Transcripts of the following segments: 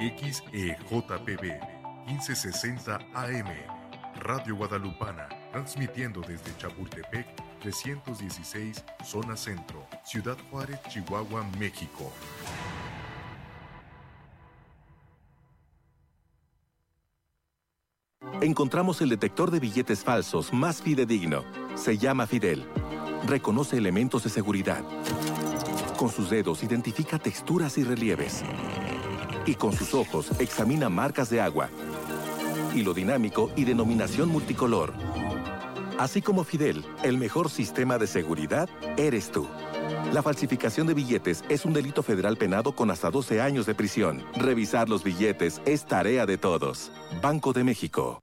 XEJPB 1560 AM, Radio Guadalupana, transmitiendo desde Chapultepec 316, Zona Centro, Ciudad Juárez, Chihuahua, México. Encontramos el detector de billetes falsos más fidedigno. Se llama Fidel. Reconoce elementos de seguridad. Con sus dedos identifica texturas y relieves. Y con sus ojos examina marcas de agua, hilo dinámico y denominación multicolor. Así como Fidel, el mejor sistema de seguridad eres tú. La falsificación de billetes es un delito federal penado con hasta 12 años de prisión. Revisar los billetes es tarea de todos. Banco de México.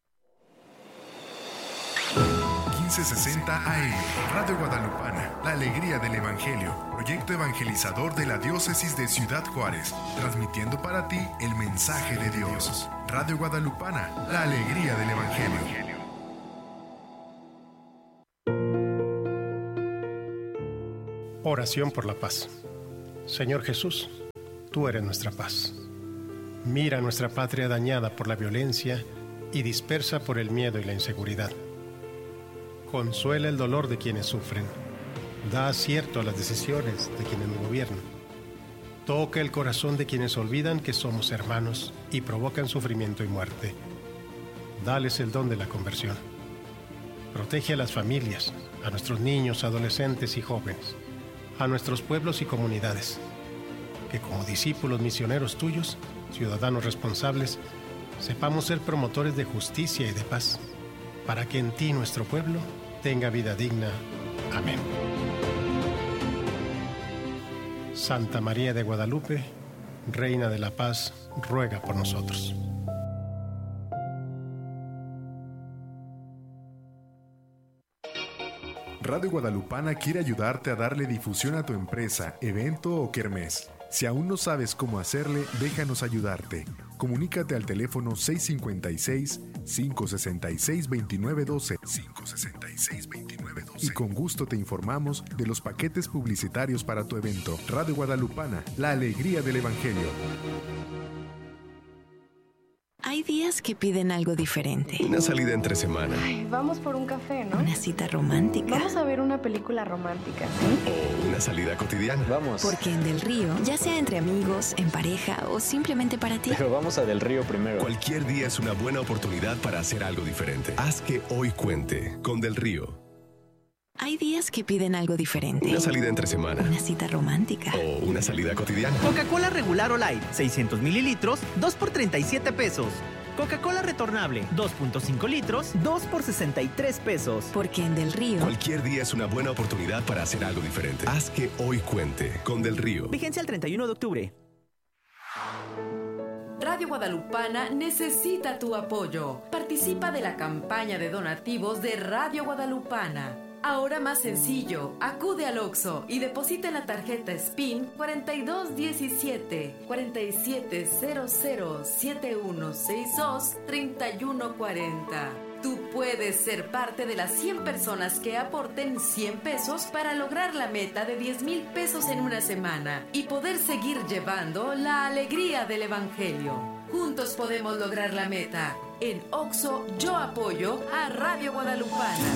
1560 AM, Radio Guadalupana, la alegría del Evangelio, proyecto evangelizador de la diócesis de Ciudad Juárez, transmitiendo para ti el mensaje de Dios. Radio Guadalupana, la alegría del Evangelio. Oración por la paz. Señor Jesús, tú eres nuestra paz. Mira nuestra patria dañada por la violencia y dispersa por el miedo y la inseguridad. Consuela el dolor de quienes sufren. Da acierto a las decisiones de quienes nos gobiernan. Toca el corazón de quienes olvidan que somos hermanos y provocan sufrimiento y muerte. Dales el don de la conversión. Protege a las familias, a nuestros niños, adolescentes y jóvenes, a nuestros pueblos y comunidades. Que como discípulos misioneros tuyos, ciudadanos responsables, sepamos ser promotores de justicia y de paz, para que en ti nuestro pueblo tenga vida digna. Amén. Santa María de Guadalupe, Reina de la Paz, ruega por nosotros. Radio Guadalupana quiere ayudarte a darle difusión a tu empresa, evento o kermés. Si aún no sabes cómo hacerle, déjanos ayudarte. Comunícate al teléfono 656-566-2912 y con gusto te informamos de los paquetes publicitarios para tu evento. Radio Guadalupana, la alegría del Evangelio. Hay días que piden algo diferente. Una salida entre semana. Ay, vamos por un café, ¿no? Una cita romántica. Vamos a ver una película romántica, ¿sí? O una salida cotidiana. Vamos. Porque en Del Río, ya sea entre amigos, en pareja o simplemente para ti. Pero vamos a Del Río primero. Cualquier día es una buena oportunidad para hacer algo diferente. Haz que hoy cuente con Del Río. Hay días que piden algo diferente. Una salida entre semana. Una cita romántica. O una salida cotidiana. Coca-Cola regular o light, 600 mililitros, 2 por 37 pesos. Coca-Cola retornable, 2.5 litros, 2 por 63 pesos. Porque en Del Río, cualquier día es una buena oportunidad para hacer algo diferente. Haz que hoy cuente con Del Río. Vigencia el 31 de octubre. Radio Guadalupana necesita tu apoyo. Participa de la campaña de donativos de Radio Guadalupana. Ahora más sencillo, acude al Oxxo y deposita en la tarjeta SPIN 4217 4700 7162 3140. Tú puedes ser parte de las 100 personas que aporten 100 pesos para lograr la meta de 10,000 pesos en una semana y poder seguir llevando la alegría del Evangelio. Juntos podemos lograr la meta. En Oxxo, yo apoyo a Radio Guadalupana.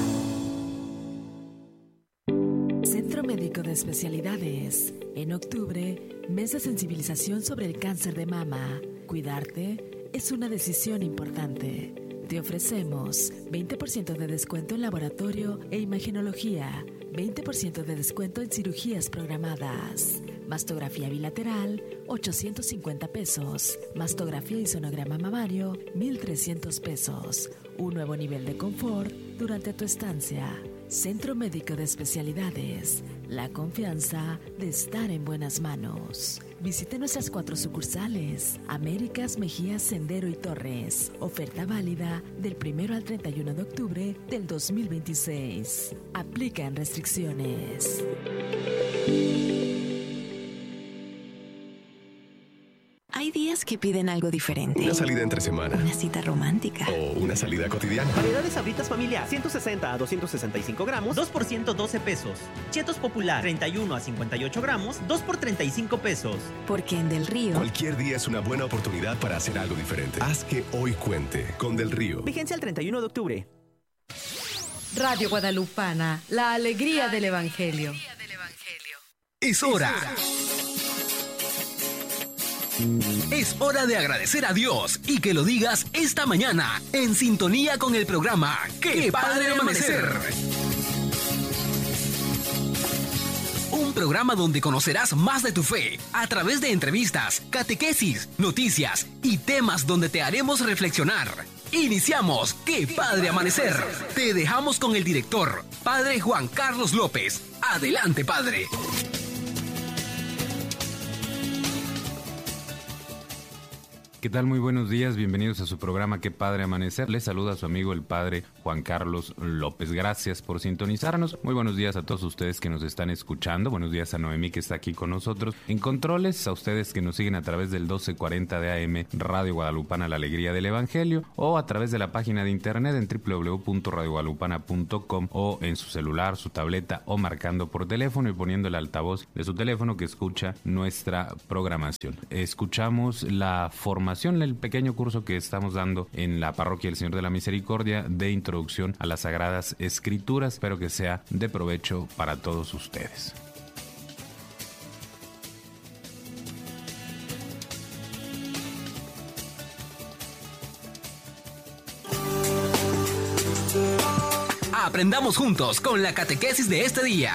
Centro Médico de Especialidades. En octubre, mes de sensibilización sobre el cáncer de mama. Cuidarte es una decisión importante. Te ofrecemos 20% de descuento en laboratorio e imagenología, 20% de descuento en cirugías programadas. Mastografía bilateral, 850 pesos. Mastografía y sonograma mamario, 1,300 pesos. Un nuevo nivel de confort durante tu estancia. Centro Médico de Especialidades. La confianza de estar en buenas manos. Visite nuestras 4 sucursales: Américas, Mejías, Sendero y Torres. Oferta válida del 1 al 31 de octubre del 2026. Aplican restricciones. Hay días que piden algo diferente. Una salida entre semana. Una cita romántica. O una salida cotidiana. Variedades Sabritas familiar, 160 a 265 gramos, 2 por 112 pesos. Chetos Popular, 31 a 58 gramos, 2 por 35 pesos. Porque en Del Río... Cualquier día es una buena oportunidad para hacer algo diferente. Haz que hoy cuente con Del Río. Vigencia el 31 de octubre. Radio Guadalupana, la alegría del Evangelio. Es hora. Es hora de agradecer a Dios y que lo digas esta mañana en sintonía con el programa ¡Qué Padre Amanecer! Un programa donde conocerás más de tu fe a través de entrevistas, catequesis, noticias y temas donde te haremos reflexionar. Iniciamos ¡Qué Padre Amanecer! Te dejamos con el director, Padre Juan Carlos López. Adelante, Padre. ¿Qué tal? Muy buenos días, bienvenidos a su programa Qué Padre Amanecer. Les saluda a su amigo el Padre Juan Carlos López. Gracias por sintonizarnos. Muy buenos días a todos ustedes que nos están escuchando. Buenos días a Noemí que está aquí con nosotros en controles. A ustedes que nos siguen a través del 1240 de AM Radio Guadalupana, la alegría del Evangelio, o a través de la página de internet en www.radioguadalupana.com, o en su celular, su tableta, o marcando por teléfono y poniendo el altavoz de su teléfono que escucha nuestra programación. Escuchamos la formación, el pequeño curso que estamos dando en la Parroquia del Señor de la Misericordia de Introducción a las Sagradas Escrituras. Espero que sea de provecho para todos ustedes. Aprendamos juntos con la catequesis de este día.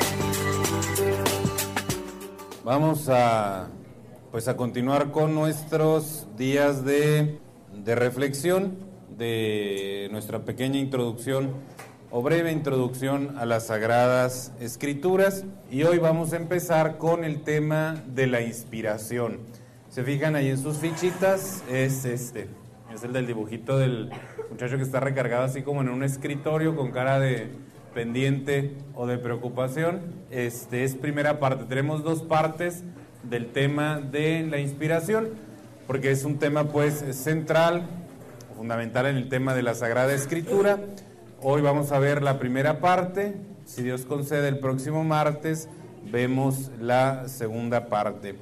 Vamos a continuar con nuestros días de reflexión, de nuestra pequeña introducción o breve introducción a las Sagradas Escrituras, y hoy vamos a empezar con el tema de la inspiración. Se fijan ahí en sus fichitas, es el del dibujito del muchacho que está recargado así como en un escritorio con cara de pendiente o de preocupación. Es primera parte. Tenemos dos partes del tema de la inspiración, porque es un tema pues central, fundamental en el tema de la Sagrada Escritura. Hoy vamos a ver la primera parte. Si Dios concede, el próximo martes vemos la segunda parte.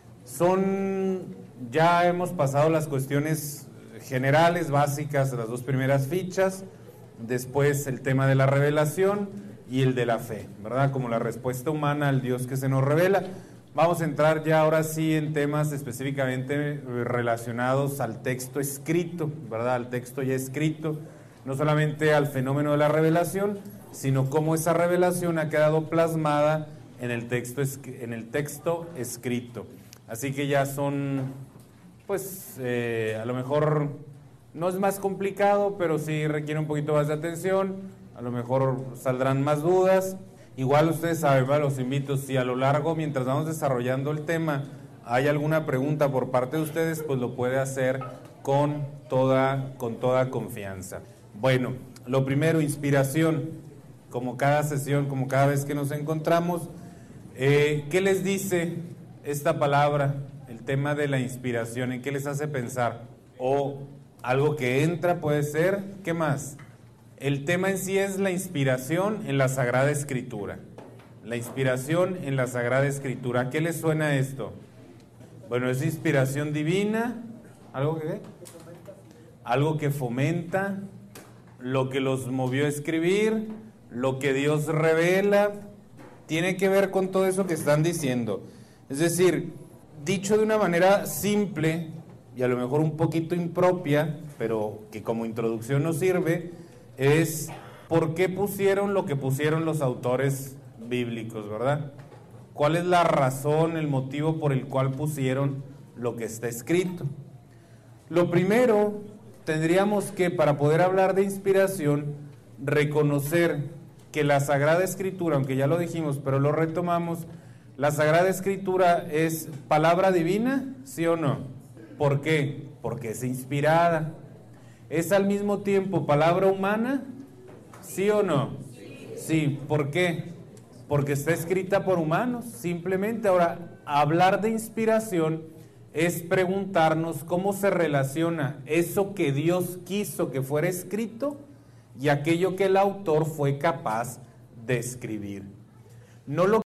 Ya hemos pasado las cuestiones generales, básicas, las dos primeras fichas, después el tema de la revelación y el de la fe, ¿verdad? Como la respuesta humana al Dios que se nos revela. Vamos a entrar ya ahora sí en temas específicamente relacionados al texto escrito, ¿verdad? Al texto ya escrito, no solamente al fenómeno de la revelación, sino cómo esa revelación ha quedado plasmada en el texto escrito. Así que ya son, pues, a lo mejor no es más complicado, pero sí requiere un poquito más de atención, a lo mejor saldrán más dudas. Igual ustedes saben, ¿verdad? Los invito, si a lo largo, mientras vamos desarrollando el tema, hay alguna pregunta por parte de ustedes, pues lo puede hacer con toda confianza. Bueno, lo primero, inspiración. Como cada sesión, como cada vez que nos encontramos, ¿qué les dice esta palabra, el tema de la inspiración? ¿En qué les hace pensar? O algo que entra puede ser, ¿qué más? El tema en sí es la inspiración en la Sagrada Escritura. La inspiración en la Sagrada Escritura. ¿A qué les suena esto? Bueno, es inspiración divina. ¿Algo que? Algo que fomenta, lo que los movió a escribir, lo que Dios revela. Tiene que ver con todo eso que están diciendo. Es decir, dicho de una manera simple y a lo mejor un poquito impropia, pero que como introducción nos sirve, es por qué pusieron lo que pusieron los autores bíblicos, ¿verdad? ¿Cuál es la razón, el motivo por el cual pusieron lo que está escrito? Lo primero, tendríamos que, para poder hablar de inspiración, reconocer que la Sagrada Escritura, aunque ya lo dijimos, pero lo retomamos, la Sagrada Escritura es palabra divina, ¿sí o no? ¿Por qué? Porque es inspirada. ¿Es al mismo tiempo palabra humana? ¿Sí o no? Sí. ¿Por qué? Porque está escrita por humanos, simplemente. Ahora, hablar de inspiración es preguntarnos cómo se relaciona eso que Dios quiso que fuera escrito y aquello que el autor fue capaz de escribir. No lo